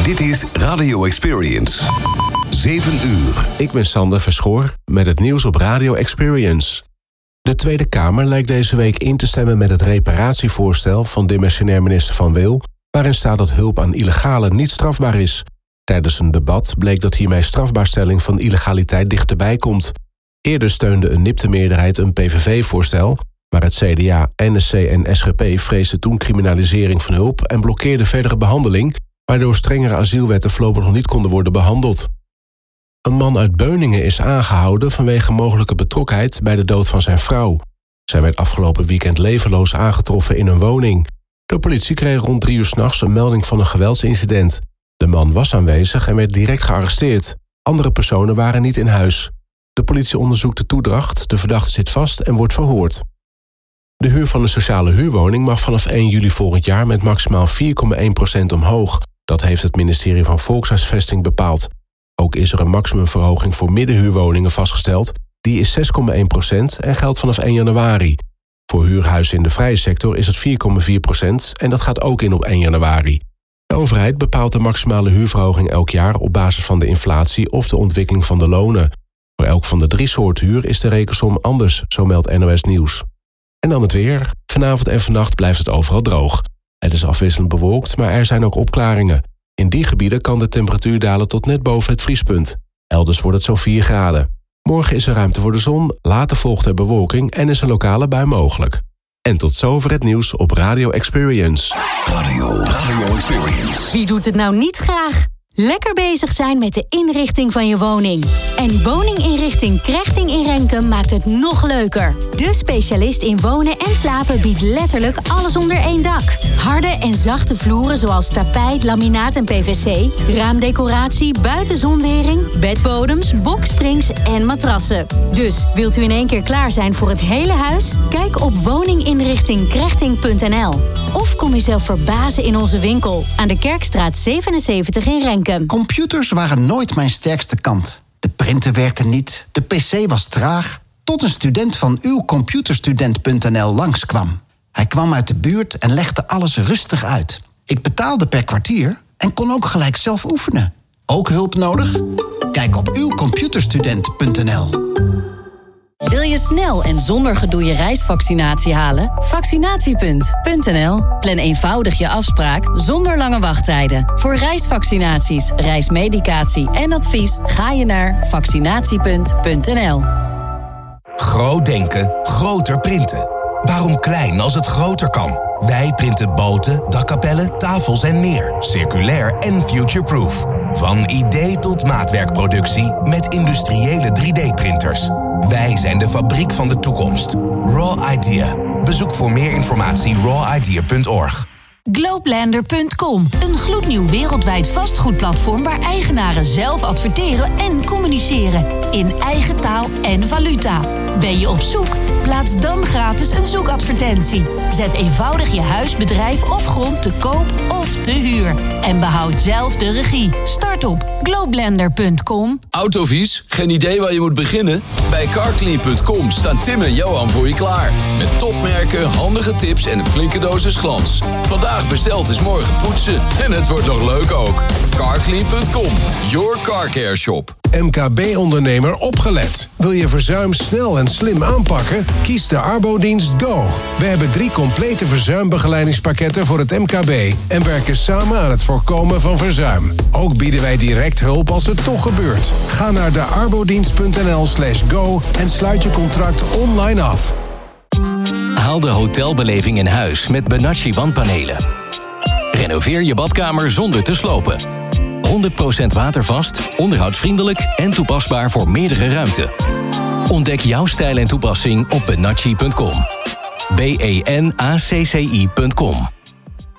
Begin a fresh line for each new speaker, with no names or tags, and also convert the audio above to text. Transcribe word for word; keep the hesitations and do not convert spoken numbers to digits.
Dit is Radio Experience. zeven uur.
Ik ben Sander Verschoor met het nieuws op Radio Experience. De Tweede Kamer lijkt deze week in te stemmen met het reparatievoorstel van demissionair minister Van Wil, waarin staat dat hulp aan illegalen niet strafbaar is. Tijdens een debat bleek dat hiermee strafbaarstelling van illegaliteit dichterbij komt. Eerder steunde een nipte meerderheid een P V V-voorstel, maar het C D A, N S C en S G P vreesden toen criminalisering van hulp en blokkeerden verdere behandeling, waardoor strengere asielwetten voorlopig nog niet konden worden behandeld. Een man uit Beuningen is aangehouden vanwege mogelijke betrokkenheid bij de dood van zijn vrouw. Zij werd afgelopen weekend levenloos aangetroffen in een woning. De politie kreeg rond drie uur 's nachts een melding van een geweldsincident. De man was aanwezig en werd direct gearresteerd. Andere personen waren niet in huis. De politie onderzoekt de toedracht, de verdachte zit vast en wordt verhoord. De huur van een sociale huurwoning mag vanaf één juli volgend jaar met maximaal vier komma één procent omhoog. Dat heeft het ministerie van Volkshuisvesting bepaald. Ook is er een maximumverhoging voor middenhuurwoningen vastgesteld. Die is zes komma één procent en geldt vanaf één januari. Voor huurhuizen in de vrije sector is het vier komma vier procent en dat gaat ook in op één januari. De overheid bepaalt de maximale huurverhoging elk jaar op basis van de inflatie of de ontwikkeling van de lonen. Voor elk van de drie soorten huur is de rekensom anders, zo meldt N O S Nieuws. En dan het weer. Vanavond en vannacht blijft het overal droog. Het is afwisselend bewolkt, maar er zijn ook opklaringen. In die gebieden kan de temperatuur dalen tot net boven het vriespunt. Elders wordt het zo'n vier graden. Morgen is er ruimte voor de zon, later volgt er bewolking en is een lokale bui mogelijk. En tot zover het nieuws op Radio Experience.
Radio, Radio Experience.
Wie doet het nou niet graag? Lekker bezig zijn met de inrichting van je woning. En woninginrichting Krechting in Renkum maakt het nog leuker. De specialist in wonen en slapen biedt letterlijk alles onder één dak. Harde en zachte vloeren zoals tapijt, laminaat en P V C, raamdecoratie, buitenzonwering, bedbodems, boksprings en matrassen. Dus wilt u in één keer klaar zijn voor het hele huis? Kijk op woninginrichting krechting punt n l. Of kom jezelf verbazen in onze winkel aan de Kerkstraat zevenenzeventig in Renkum.
Computers waren nooit mijn sterkste kant. De printer werkte niet, de pc was traag, tot een student van uw computerstudent punt n l langskwam. Hij kwam uit de buurt en legde alles rustig uit. Ik betaalde per kwartier en kon ook gelijk zelf oefenen. Ook hulp nodig? Kijk op uw computerstudent punt n l.
Wil je snel en zonder gedoe je reisvaccinatie halen? Vaccinatiepunt punt n l. Plan eenvoudig je afspraak zonder lange wachttijden. Voor reisvaccinaties, reismedicatie en advies ga je naar vaccinatiepunt punt n l.
Groot denken, groter printen. Waarom klein als het groter kan? Wij printen boten, dakkapellen, tafels en meer. Circulair en futureproof. Van idee tot maatwerkproductie met industriële drie D-printers. Wij zijn de fabriek van de toekomst. Raw Idea. Bezoek voor meer informatie raw idea punt org.
Globelander punt com. Een gloednieuw wereldwijd vastgoedplatform waar eigenaren zelf adverteren en communiceren. In eigen taal en valuta. Ben je op zoek? Plaats dan gratis een zoekadvertentie. Zet eenvoudig je huis, bedrijf of grond te koop of te huur. En behoud zelf de regie. Start op globelander punt com.
Autovies? Geen idee waar je moet beginnen? Bij carclean punt com staan Tim en Johan voor je klaar. Met topmerken, handige tips en een flinke dosis glans. Vandaag besteld is morgen poetsen. En het wordt nog leuk ook. carclean punt com. Your car care shop.
M K B-ondernemer opgelet. Wil je verzuim snel en slim aanpakken? Kies de Arbodienst Go. We hebben drie complete verzuimbegeleidingspakketten voor het M K B... en werken samen aan het voorkomen van verzuim. Ook bieden wij direct hulp als het toch gebeurt. Ga naar de arbodienst punt n l slash go en sluit je contract online af.
Haal de hotelbeleving in huis met Benacci wandpanelen. Renoveer je badkamer zonder te slopen. honderd procent watervast, onderhoudsvriendelijk en toepasbaar voor meerdere ruimten. Ontdek jouw stijl en toepassing op benacci punt com. B E N A C C I punt com.